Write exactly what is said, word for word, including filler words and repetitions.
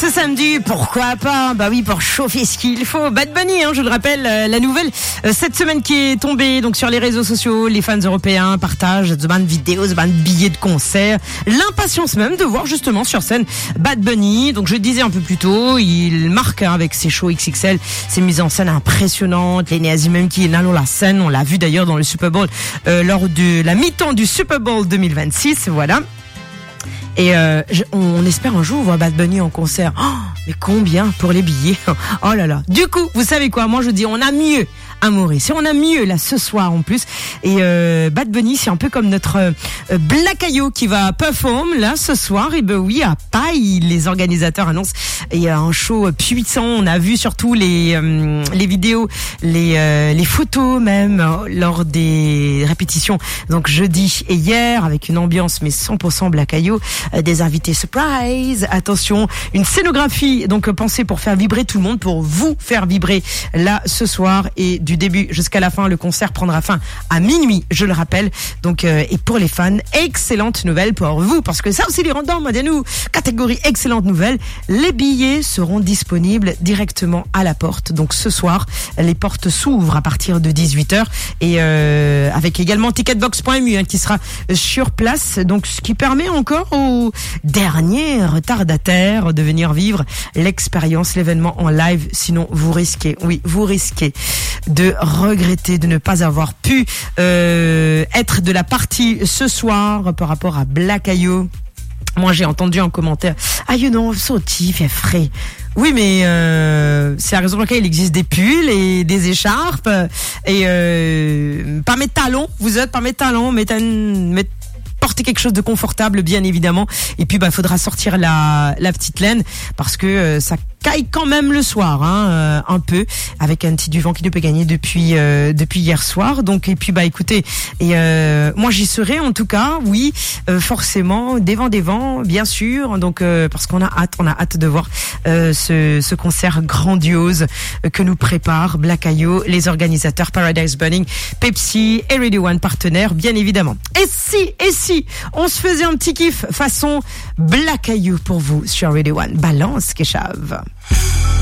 ce samedi, pourquoi pas? Bah oui, pour chauffer ce qu'il faut. Bad Bunny, hein, je le rappelle, euh, la nouvelle euh, cette semaine qui est tombée donc sur les réseaux sociaux. Les fans européens partagent de bonnes vidéos, de bonnes billets de concert. L'impatience même de voir justement sur scène Bad Bunny. Donc je le disais un peu plus tôt, il marque hein, avec ses shows X X L, ses mises en scène impressionnantes. Les néazis même qui inhalent la scène, on l'a vu d'ailleurs dans le Super Bowl euh, lors de la mi-temps du Super Bowl deux mille vingt-six. Voilà. Et euh, je, on espère un jour voir Bad Bunny en concert. Oh, mais combien pour les billets? Oh là là. Du coup, vous savez quoi? Moi, je dis, on a mieux à Maurice. Et on a mieux là ce soir en plus. Et euh, Bad Bunny, c'est un peu comme notre euh, Black Ayo qui va perform là ce soir. Et ben oui, à Paille, les organisateurs annoncent il y a un show puissant. On a vu surtout les euh, les vidéos, les euh, les photos même euh, lors des répétitions. Donc jeudi et hier avec une ambiance mais cent pour cent Black Ayo, euh, des invités surprise. Attention, une scénographie donc pensée pour faire vibrer tout le monde, pour vous faire vibrer là ce soir. Et du début jusqu'à la fin, le concert prendra fin à minuit, je le rappelle. Donc, euh, et pour les fans, excellente nouvelle pour vous, parce que ça aussi les random, nous, catégorie excellente nouvelle, les billets seront disponibles directement à la porte. Donc ce soir, les portes s'ouvrent à partir de dix-huit heures et euh, avec également ticketbox point m u hein, qui sera sur place. Donc ce qui permet encore aux derniers retardataires de venir vivre l'expérience, l'événement en live. Sinon, vous risquez, oui, vous risquez de regretter de ne pas avoir pu euh, être de la partie ce soir par rapport à Black Ayo. Moi, j'ai entendu en commentaire « Ah, you know, sautif et frais ». Oui, mais euh, c'est la raison pour laquelle il existe des pulls et des écharpes et euh, pas mes talons. Vous êtes pas mes talons, mais porter quelque chose de confortable, bien évidemment. Et puis, bah, faudra sortir la la petite laine parce que euh, ça caille quand même le soir, hein, euh, un peu, avec un petit du vent qui ne peut gagner depuis euh, depuis hier soir. Donc, et puis, bah, écoutez, et euh, moi j'y serai en tout cas, oui, euh, forcément, des vents, des vents, bien sûr. Donc, euh, parce qu'on a hâte, on a hâte de voir euh, ce ce concert grandiose que nous prépare Black Ayo, les organisateurs Paradise Burning, Pepsi et Radio One partenaires, bien évidemment. Et si, et si, on se faisait un petit kiff façon Black Ayo pour vous sur Radio One. Balance, Kéchave.